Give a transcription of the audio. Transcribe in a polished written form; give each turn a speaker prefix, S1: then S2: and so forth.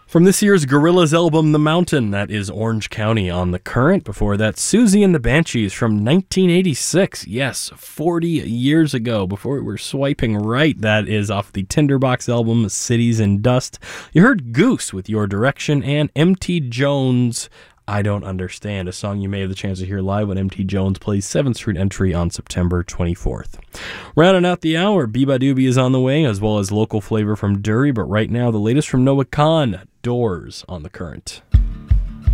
S1: From this year's Gorillaz album, The Mountain, that is Orange County on the Current. Before that, Susie and the Banshees from 1986. Yes, 40 years ago, before we were swiping right. That is off the Tinderbox album, Cities in Dust. You heard Goose with Your Direction and MT Jones, I Don't Understand, a song you may have the chance to hear live when MT Jones plays 7th Street Entry on September 24th. Rounding out the hour, Biba Doobie is on the way, as well as local flavor from Dury, but right now the latest from Noah Khan, Doors on the Current.